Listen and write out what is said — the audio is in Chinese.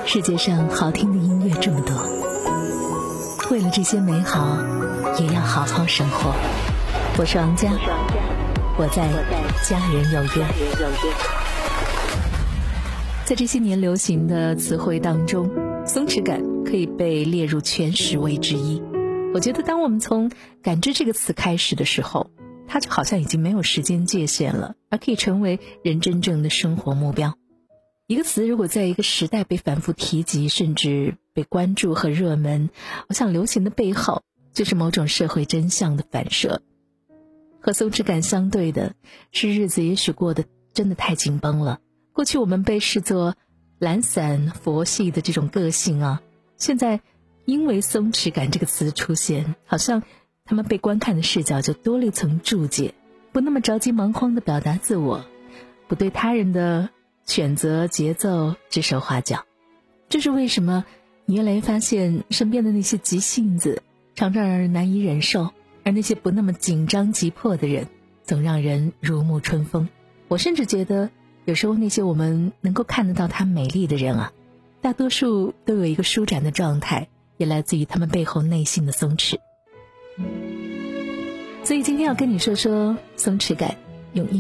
世界上好听的音乐这么多，为了这些美好，也要好好生活。我是王佳，我在家人有约。在这些年流行的词汇当中，松弛感可以被列入前10位之一。我觉得当我们从感知这个词开始的时候，它就好像已经没有时间界限了，而可以成为人真正的生活目标。一个词如果在一个时代被反复提及，甚至被关注和热门，我想流行的背后就是某种社会真相的反射。和松弛感相对的是，日子也许过得真的太紧绷了。过去我们被视作懒散佛系的这种个性啊，现在因为松弛感这个词出现，好像他们被观看的视角就多了一层注解，不那么着急忙慌地表达自我，不对他人的选择节奏指手画脚。这是为什么你越来越发现身边的那些急性子常常让人难以忍受，而那些不那么紧张急迫的人总让人如沐春风。我甚至觉得有时候那些我们能够看得到她美丽的人啊，大多数都有一个舒展的状态，也来自于他们背后内心的松弛。所以今天要跟你说说松弛感，用